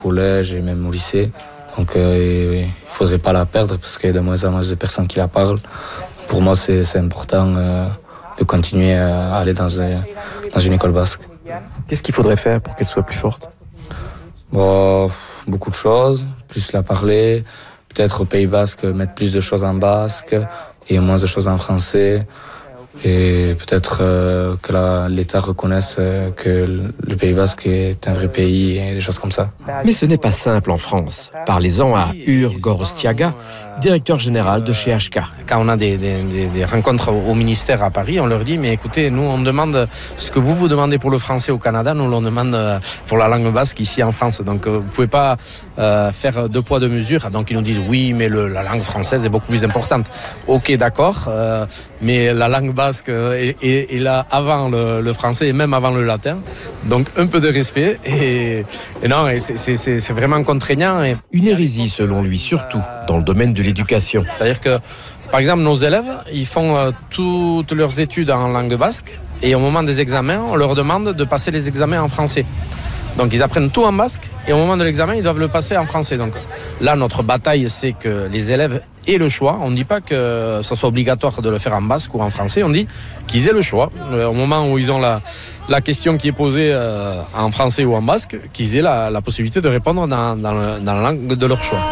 Au collège et même au lycée. Donc il ne faudrait pas la perdre parce qu'il y a de moins en moins de personnes qui la parlent. Pour moi, c'est important de continuer à aller dans une école basque. Qu'est-ce qu'il faudrait faire pour qu'elle soit plus forte ? Bon, beaucoup de choses, plus la parler. Peut-être au Pays Basque, mettre plus de choses en basque et moins de choses en français. Et peut-être que l'État reconnaisse que le Pays Basque est un vrai pays et des choses comme ça. Mais ce n'est pas simple en France. Parlez-en à Ur Gorostiaga, directeur général de chez HK. Quand on a des rencontres au ministère à Paris, on leur dit mais écoutez, nous on demande ce que vous demandez pour le français au Canada, nous on demande pour la langue basque ici en France. Donc vous pouvez pas faire deux poids deux mesures. Donc ils nous disent oui, mais la langue française est beaucoup plus importante. Ok, d'accord, mais la langue basque est là avant le français et même avant le latin. Donc un peu de respect et non, c'est vraiment contraignant. Une hérésie selon lui, surtout dans le domaine de l'éducation. C'est-à-dire que, par exemple, nos élèves, ils font toutes leurs études en langue basque et au moment des examens, on leur demande de passer les examens en français. Donc ils apprennent tout en basque et au moment de l'examen, ils doivent le passer en français. Donc là, notre bataille, c'est que les élèves aient le choix. On ne dit pas que ce soit obligatoire de le faire en basque ou en français, on dit qu'ils aient le choix. Au moment où ils ont la question qui est posée en français ou en basque, qu'ils aient la possibilité de répondre dans la langue de leur choix.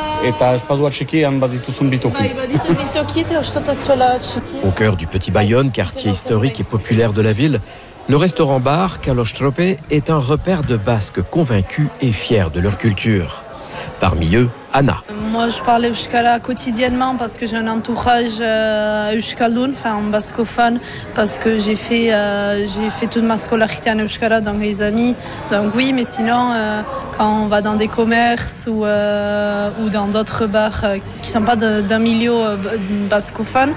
Au cœur du Petit Bayonne, quartier historique et populaire de la ville, le restaurant-bar Kalostrope est un repère de Basques convaincus et fiers de leur culture. Parmi eux, Anna. Moi, je parle euskara quotidiennement parce que j'ai un entourage euskaldun, bascophone, parce que j'ai fait toute ma scolarité en euskara dans mes amis. Donc oui, mais sinon, quand on va dans des commerces ou dans d'autres bars qui ne sont pas d'un milieu bascophone,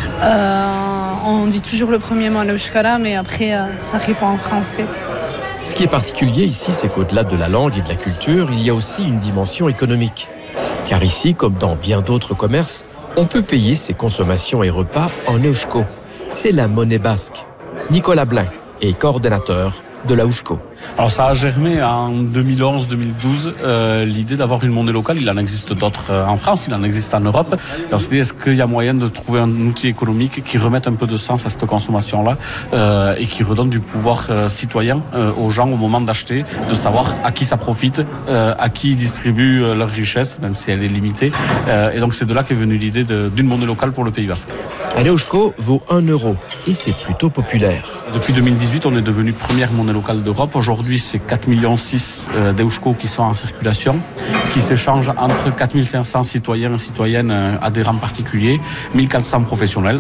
on dit toujours le premier mot en euskara, mais après, ça répond en français. Ce qui est particulier ici, c'est qu'au-delà de la langue et de la culture, il y a aussi une dimension économique. Car ici, comme dans bien d'autres commerces, on peut payer ses consommations et repas en eusko. C'est la monnaie basque. Nicolas Blin est coordonnateur de la Eusko. Alors ça a germé en 2011-2012 l'idée d'avoir une monnaie locale. Il en existe d'autres en France, il en existe en Europe. Alors c'est est-ce qu'il y a moyen de trouver un outil économique qui remette un peu de sens à cette consommation-là et qui redonne du pouvoir citoyen aux gens au moment d'acheter, de savoir à qui ça profite, à qui ils distribuent leur richesse, même si elle est limitée. Et donc c'est de là qu'est venue l'idée d'une monnaie locale pour le Pays Basque. Un eusko vaut 1 euro et c'est plutôt populaire. Depuis 2018, on est devenu première monnaie locale d'Europe. Aujourd'hui, c'est 4,6 millions d'euskos qui sont en circulation, qui s'échangent entre 4 500 citoyens et citoyennes adhérents particuliers, 1 400 professionnels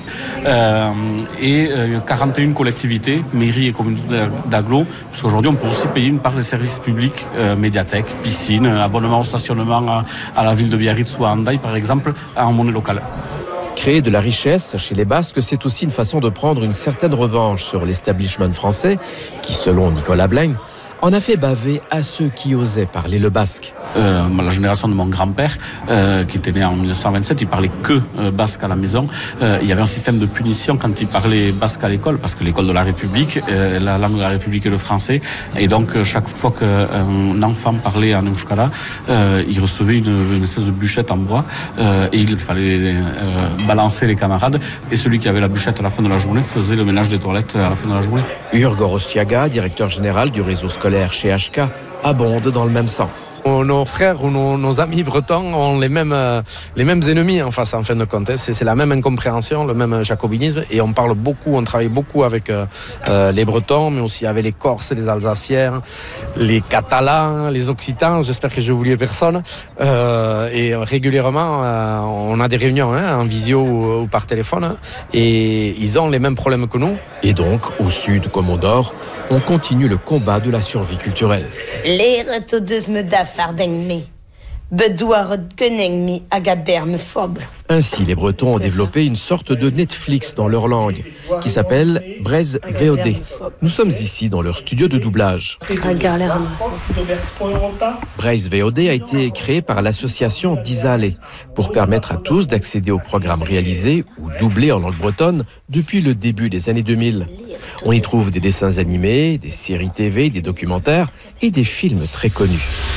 et 41 collectivités, mairies et communautés d'agglo, parce qu'aujourd'hui, on peut aussi payer une part des services publics, médiathèque, piscine, abonnement au stationnement à la ville de Biarritz ou à Hendaye, par exemple, en monnaie locale. Créer de la richesse chez les Basques, c'est aussi une façon de prendre une certaine revanche sur l'establishment français qui, selon Nicolas Blin, en a fait baver à ceux qui osaient parler le basque. La génération de mon grand-père, qui était né en 1927, il parlait que basque à la maison. Il y avait un système de punition quand il parlait basque à l'école, parce que l'école de la République, la langue de la République est le français. Et donc, chaque fois qu'un enfant parlait en euskara, il recevait une espèce de bûchette en bois et il fallait balancer les camarades. Et celui qui avait la bûchette à la fin de la journée faisait le ménage des toilettes à la fin de la journée. Ur Gorostiaga, directeur général du réseau scolaire chez HK, abonde dans le même sens. Nos frères ou nos amis bretons ont les mêmes ennemis en face, en fin de compte. C'est la même incompréhension, le même jacobinisme. Et on travaille beaucoup avec les Bretons, mais aussi avec les Corses, les Alsaciens, les Catalans, les Occitans. J'espère que je n'oublie personne. Et régulièrement, on a des réunions en visio ou par téléphone. Et ils ont les mêmes problèmes que nous. Et donc, au sud comme au nord, on continue le combat de la survie culturelle. Ainsi, les Bretons ont développé une sorte de Netflix dans leur langue, qui s'appelle Braise VOD. Nous sommes ici dans leur studio de doublage. Braise VOD a été créé par l'association d'Isale pour permettre à tous d'accéder aux programmes réalisés ou doublés en langue bretonne depuis le début des années 2000. On y trouve des dessins animés, des séries TV, des documentaires et des films très connus.